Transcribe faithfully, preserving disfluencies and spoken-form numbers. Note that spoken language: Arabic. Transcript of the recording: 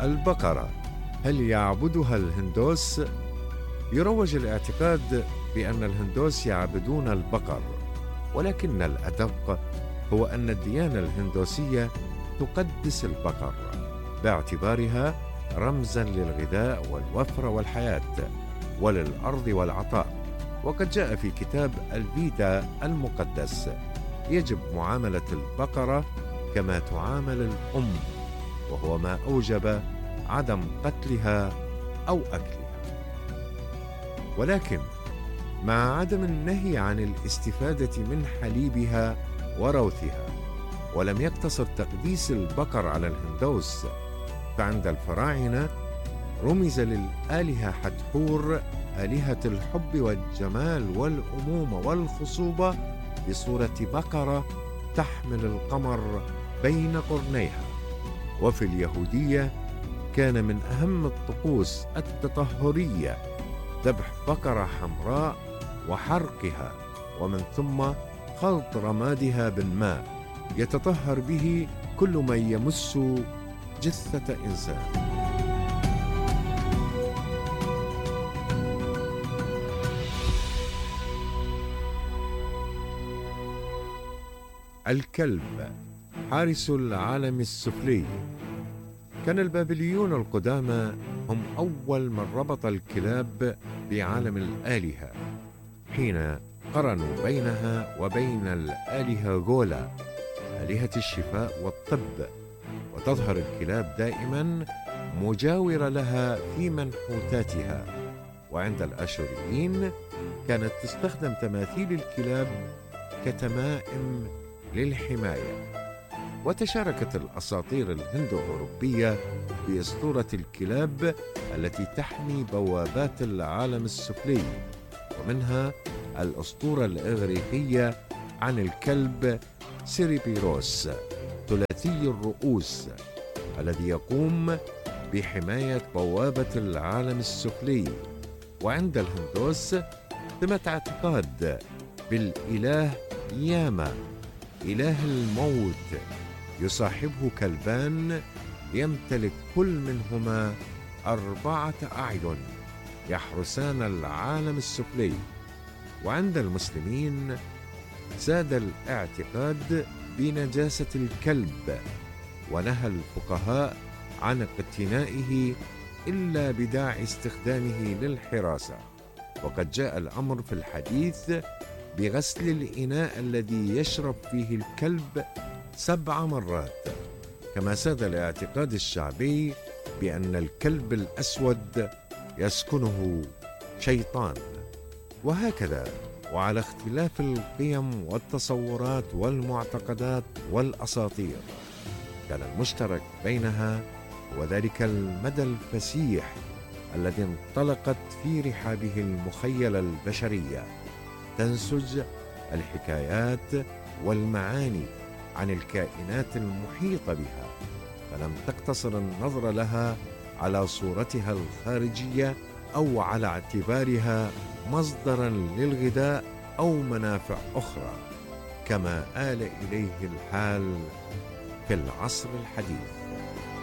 البقرة هل يعبدها الهندوس؟ يروج الاعتقاد بأن الهندوس يعبدون البقر، ولكن الأدق هو أن الديانة الهندوسية تقدس البقر باعتبارها رمزاً للغذاء والوفرة والحياة وللأرض والعطاء. وقد جاء في كتاب الفيدا المقدس: يجب معاملة البقرة كما تعامل الأم، وهو ما أوجب عدم قتلها أو أكلها. ولكن مع عدم النهي عن الاستفادة من حليبها وروثها، ولم يقتصر تقديس البقر على الهندوس، فعند الفراعنة رمز للآلهة حتحور آلهة الحب والجمال والأمومة والخصوبة بصورة بقرة تحمل القمر بين قرنيها. وفي اليهودية كان من أهم الطقوس التطهرية ذبح بقرة حمراء وحرقها، ومن ثم خلط رمادها بالماء يتطهر به كل من يمس جثة إنسان. الكلب حارس العالم السفلي. كان البابليون القدامى هم أول من ربط الكلاب بعالم الآلهة، حين قرنوا بينها وبين الآلهة غولا آلهة الشفاء والطب، وتظهر الكلاب دائما مجاورة لها في منحوتاتها. وعند الآشوريين كانت تستخدم تماثيل الكلاب كتمائم للحماية. وتشاركت الأساطير الهندو-أوروبية بأسطورة الكلاب التي تحمي بوابات العالم السفلي، ومنها الأسطورة الإغريقية عن الكلب سيريبيروس ثلاثي الرؤوس الذي يقوم بحماية بوابة العالم السفلي. وعند الهندوس ثمة اعتقاد بالإله ياما إله الموت، يصاحبه كلبان يمتلك كل منهما أربعة أعين يحرسان العالم السفلي. وعند المسلمين زاد الاعتقاد بنجاسة الكلب، ونهى الفقهاء عن اقتنائه إلا بداعي استخدامه للحراسة. وقد جاء الأمر في الحديث بغسل الإناء الذي يشرب فيه الكلب سبع مرات. كما ساد الاعتقاد الشعبي بأن الكلب الأسود يسكنه شيطان. وهكذا، وعلى اختلاف القيم والتصورات والمعتقدات والأساطير، كان المشترك بينها هو ذلك المدى الفسيح الذي انطلقت في رحابه المخيلة البشرية تنسج الحكايات والمعاني عن الكائنات المحيطة بها، فلم تقتصر النظر لها على صورتها الخارجية أو على اعتبارها مصدرا للغذاء أو منافع أخرى، كما آل إليه الحال في العصر الحديث.